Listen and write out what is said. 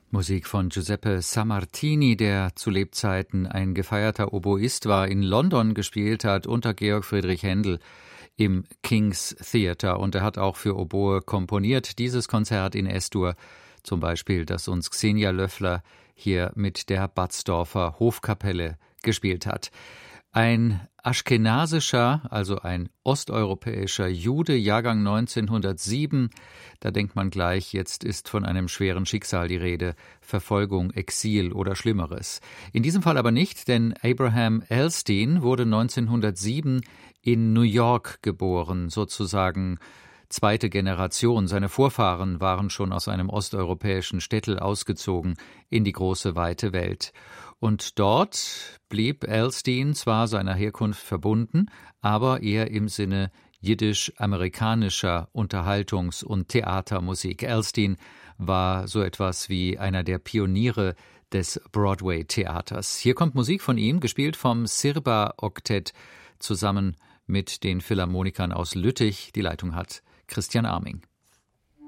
Musik von Giuseppe Sammartini, der zu Lebzeiten ein gefeierter Oboist war, in London gespielt hat unter Georg Friedrich Händel im King's Theatre. Und er hat auch für Oboe komponiert. Dieses Konzert in S-Dur, zum Beispiel, das uns Xenia Löffler hier mit der Batzdorfer Hofkapelle gespielt hat. Ein aschkenasischer, also ein osteuropäischer Jude, Jahrgang 1907. Da denkt man gleich, jetzt ist von einem schweren Schicksal die Rede, Verfolgung, Exil oder Schlimmeres. In diesem Fall aber nicht, denn Abraham Elstein wurde 1907 in New York geboren, sozusagen zweite Generation. Seine Vorfahren waren schon aus einem osteuropäischen Städtel ausgezogen in die große, weite Welt. Und dort blieb Elstein zwar seiner Herkunft verbunden, aber eher im Sinne jiddisch-amerikanischer Unterhaltungs- und Theatermusik. Elstein war so etwas wie einer der Pioniere des Broadway-Theaters. Hier kommt Musik von ihm, gespielt vom Sirba-Oktett, zusammen mit den Philharmonikern aus Lüttich. Die Leitung hat Christian Arming.